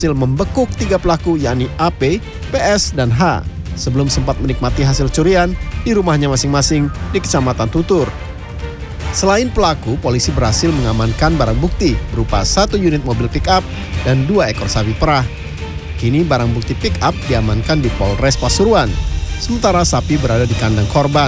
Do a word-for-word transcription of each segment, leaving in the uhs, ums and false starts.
berhasil membekuk tiga pelaku yakni A P, P S, dan H sebelum sempat menikmati hasil curian di rumahnya masing-masing di Kecamatan Tutur. Selain pelaku, polisi berhasil mengamankan barang bukti berupa satu unit mobil pick-up dan dua ekor sapi perah. Kini barang bukti pick-up diamankan di Polres Pasuruan, sementara sapi berada di kandang korban.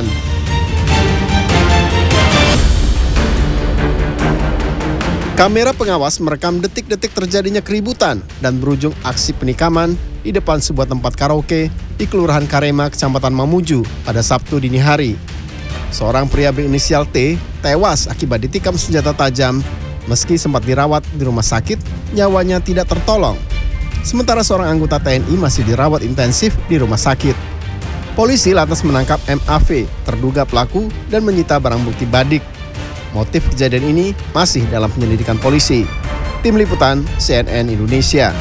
Kamera pengawas merekam detik-detik terjadinya keributan dan berujung aksi penikaman di depan sebuah tempat karaoke di Kelurahan Karema, Kecamatan Mamuju pada Sabtu dini hari. Seorang pria berinisial T tewas akibat ditikam senjata tajam. Meski sempat dirawat di rumah sakit, nyawanya tidak tertolong. Sementara seorang anggota T N I masih dirawat intensif di rumah sakit. Polisi lantas menangkap M A V, terduga pelaku, dan menyita barang bukti badik. Motif kejadian ini masih dalam penyelidikan polisi. Tim Liputan C N N Indonesia.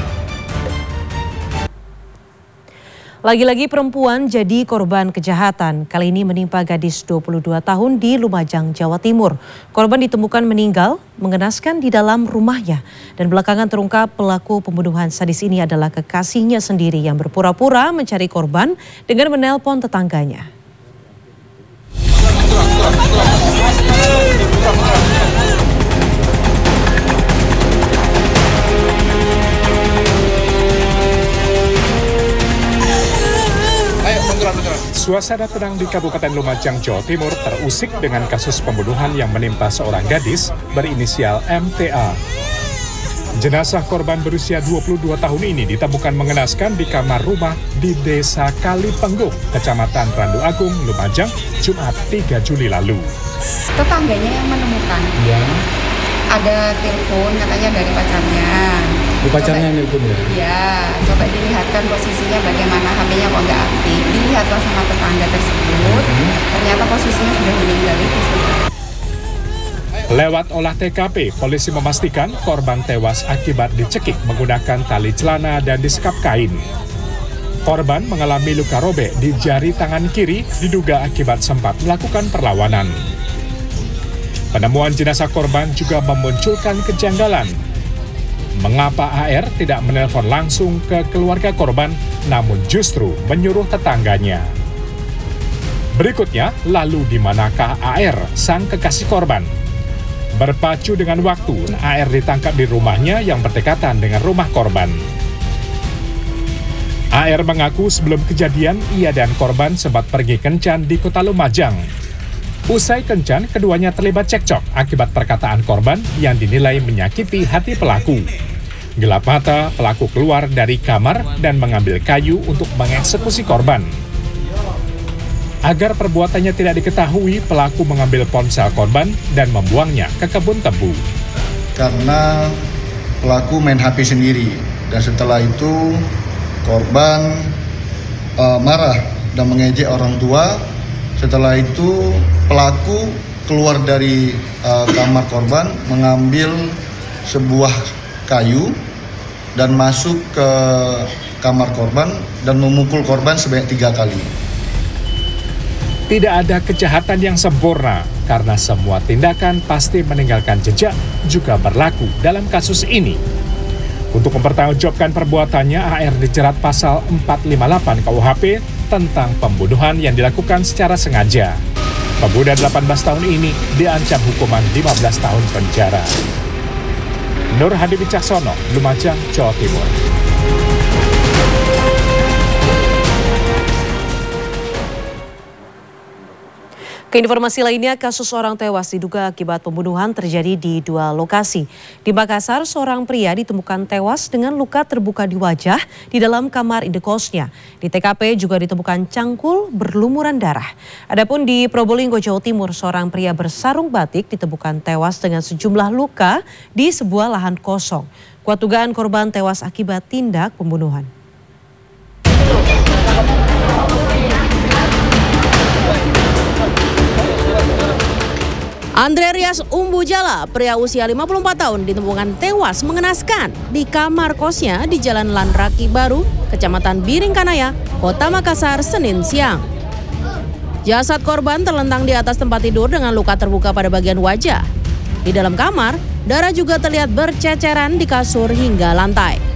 Lagi-lagi perempuan jadi korban kejahatan. Kali ini menimpa gadis dua puluh dua tahun di Lumajang, Jawa Timur. Korban ditemukan meninggal, mengenaskan di dalam rumahnya. Dan belakangan terungkap pelaku pembunuhan sadis ini adalah kekasihnya sendiri yang berpura-pura mencari korban dengan menelpon tetangganya. Suasana tenang di Kabupaten Lumajang, Jawa Timur terusik dengan kasus pembunuhan yang menimpa seorang gadis berinisial M T A. Jenazah korban berusia dua puluh dua tahun ini ditemukan mengenaskan di kamar rumah di Desa Kalipengguk, Kecamatan Randu Agung, Lumajang, Jumat tiga Juli lalu. Tetangganya yang menemukan. Ya. Ada telepon katanya dari pacarnya. Di pacarnya yang telepon ya? Iya, coba dilihatkan posisinya bagaimana, H P-nya kok nggak aktif. Dilihatlah sama tetangga tersebut, hmm. ternyata posisinya sudah meninggal itu sudah. Lewat olah T K P, polisi memastikan korban tewas akibat dicekik menggunakan tali celana dan disekap kain. Korban mengalami luka robek di jari tangan kiri, diduga akibat sempat melakukan perlawanan. Penemuan jenazah korban juga memunculkan kejanggalan. Mengapa A R tidak menelpon langsung ke keluarga korban, namun justru menyuruh tetangganya? Berikutnya, lalu di manakah A R, sang kekasih korban? Berpacu dengan waktu, A R ditangkap di rumahnya yang berdekatan dengan rumah korban. A R mengaku sebelum kejadian, ia dan korban sempat pergi kencan di Kota Lumajang. Usai kencan, keduanya terlibat cekcok akibat perkataan korban yang dinilai menyakiti hati pelaku. Gelap mata, pelaku keluar dari kamar dan mengambil kayu untuk mengeksekusi korban. Agar perbuatannya tidak diketahui, pelaku mengambil ponsel korban dan membuangnya ke kebun tebu. Karena pelaku main H P sendiri, dan setelah itu korban uh, marah dan mengejek orang tua. Setelah itu pelaku keluar dari uh, kamar korban, mengambil sebuah kayu dan masuk ke kamar korban dan memukul korban sebanyak tiga kali. Tidak ada kejahatan yang sempurna, karena semua tindakan pasti meninggalkan jejak, juga berlaku dalam kasus ini. Untuk mempertanggungjawabkan perbuatannya, A R dijerat pasal empat lima delapan K U H P tentang pembunuhan yang dilakukan secara sengaja. Pemuda delapan belas tahun ini diancam hukuman lima belas tahun penjara. Nur Hadi Wicaksono, Lumajang, Jawa Timur. Keinformasi lainnya, kasus seorang tewas diduga akibat pembunuhan terjadi di dua lokasi. Di Makassar, seorang pria ditemukan tewas dengan luka terbuka di wajah di dalam kamar indekosnya. Di T K P juga ditemukan cangkul berlumuran darah. Adapun di Probolinggo, Jawa Timur, seorang pria bersarung batik ditemukan tewas dengan sejumlah luka di sebuah lahan kosong. Kuat dugaan korban tewas akibat tindak pembunuhan. Andre Rias Umbujala, pria usia lima puluh empat tahun, ditemukan tewas mengenaskan di kamar kosnya di Jalan Lanraki Baru, Kecamatan Biringkanaya, Kota Makassar, Senin siang. Jasad korban terlentang di atas tempat tidur dengan luka terbuka pada bagian wajah. Di dalam kamar, darah juga terlihat berceceran di kasur hingga lantai.